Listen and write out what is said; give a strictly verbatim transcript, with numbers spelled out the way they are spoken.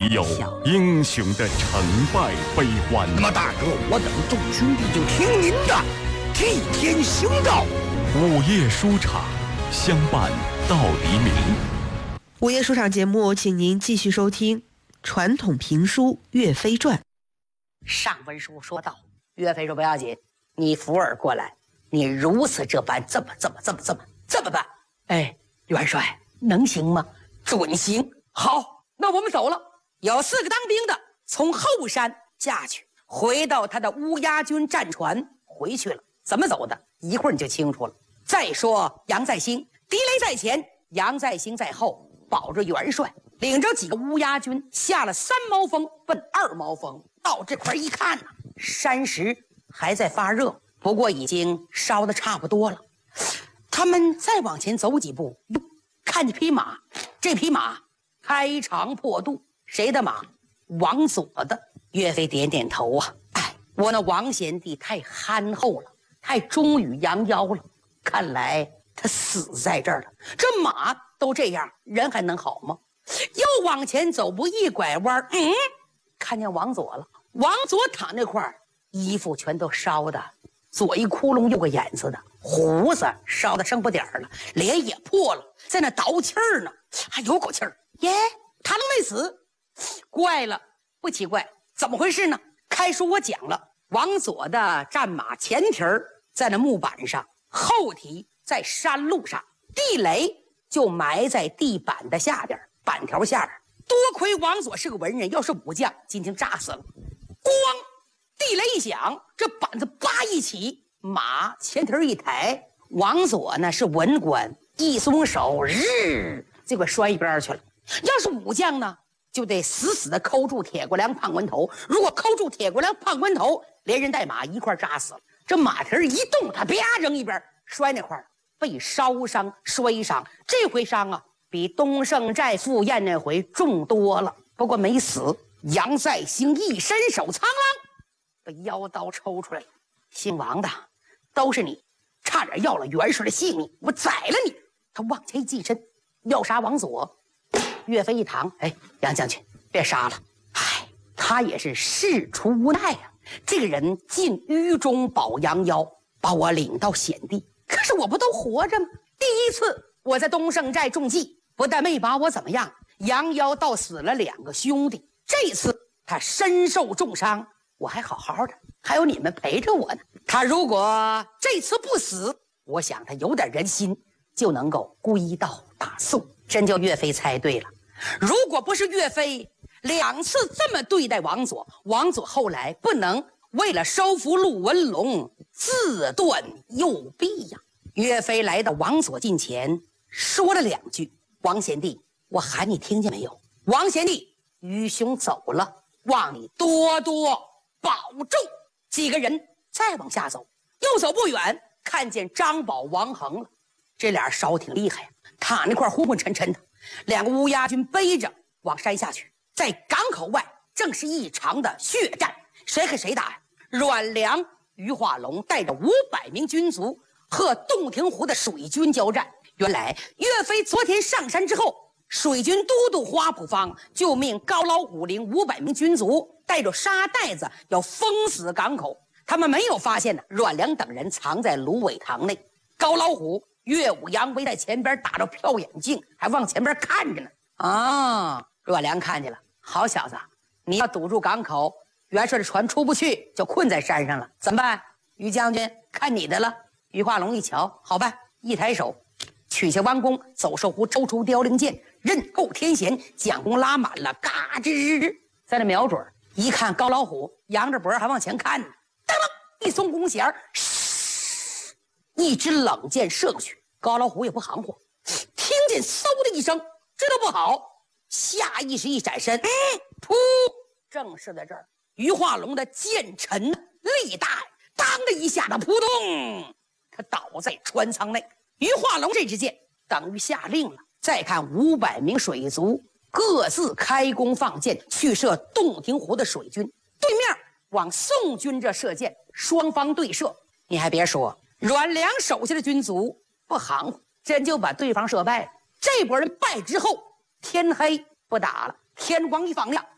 有英雄的成败悲欢。 那么大哥，我等众兄弟就听您的，替天行道。 午夜书场，相伴到黎明。 午夜书场节目，请您继续收听传统评书《岳飞传》。 上文书说到，岳飞说不要紧，你扶儿过来，你如此这般，这么这么这么这么这么办？哎，元帅能行吗？准行。好，那我们走了。有四个当兵的从后山下去，回到他的乌鸦军战船回去了。怎么走的？一会儿你就清楚了。再说杨再兴，狄雷在前，杨再兴在后，保着元帅，领着几个乌鸦军下了三毛峰，奔二毛峰。到这块一看呢、啊，山石还在发热，不过已经烧得差不多了。他们再往前走几步，看见匹马，这匹马开肠破肚，谁的马？王佐的。岳飞点点头啊，哎，我那王贤弟太憨厚了，太忠于杨妖了，看来他死在这儿了。这马都这样，人还能好吗？又往前走步，一拐弯，嗯，看见王佐了。王佐躺那块儿，衣服全都烧的左一窟窿右个眼子的，胡子烧的剩不点儿了，脸也破了，在那倒气儿呢，还有口气儿。耶，他都没死，怪了，不奇怪，怎么回事呢？开书我讲了，王佐的战马前蹄儿在那木板上，后蹄在山路上，地雷就埋在地板的下边，板条下边。多亏王佐是个文人，要是武将，今天炸死了。咣，地雷一响，这板子叭一起，马前蹄一抬。王佐呢是文官，一松手，日就给摔一边去了。要是武将呢，就得死死的抠住铁锅梁胖关头。如果抠住铁锅梁胖关头，连人带马一块扎死了。这马蹄一动，他啪扔一边，摔那块儿，被烧伤摔伤。这回伤啊，比东胜寨赴宴那回重多了。不过没死。杨再兴一伸手，苍啷，把腰刀抽出来了。姓王的，都是你，差点要了元帅的性命，我宰了你！他往前一近身，要杀王佐。岳飞一躺，哎，杨将军，别杀了。哎，他也是事出无奈啊。这个人竟狱中保杨妖，把我领到险地。可是我不都活着吗？第一次我在东胜寨中计，不但没把我怎么样，杨妖倒死了两个兄弟。这次他身受重伤，我还好好的，还有你们陪着我呢。他如果这次不死，我想他有点人心，就能够归到大宋。真叫岳飞猜对了。如果不是岳飞两次这么对待王佐，王佐后来不能为了收服陆文龙自断右臂呀。岳飞来到王佐近前，说了两句：“王贤弟，我喊你听见没有？王贤弟。”愚兄走了，望你多多保重。几个人再往下走，又走不远，看见张宝、王恒了。这俩烧挺厉害呀，躺那块昏昏沉沉的。两个乌鸦军背着往山下去，在港口外正是一场的血战。谁和谁打呀？阮良、于化龙带着五百名军卒和洞庭湖的水军交战。原来岳飞昨天上山之后，水军都督花普方就命高老虎领五百名军卒带着沙袋子要封死港口。他们没有发现呢，阮良等人藏在芦苇塘内。高老虎、岳武、杨威在前边打着票眼镜，还往前边看着呢。啊，阮良看见了，好小子，你要堵住港口，元帅的船出不去，就困在山上了，怎么办？于将军，看你的了。于化龙一瞧，好办，一抬手取下弯弓，走兽壶抽出凋零箭，刃够天弦，蒋弓拉满了，嘎吱，在那瞄准。一看高老虎扬着脖还往前看呢，当当一松弓弦，一支冷箭射过去。高老虎也不含糊，听见嗖的一声，知道不好，下意识一闪身，嗯，噗，正是在这儿。于化龙的剑沉力大，当的一下子扑通，他倒在船舱内。于化龙这支箭等于下令了。再看五百名水卒各自开弓放箭去射洞庭湖的水军，对面往宋军这射箭，双方对射。你还别说，阮良手下的军卒不含糊，真就把对方射败了。这波人败之后，天黑不打了，天光一放亮，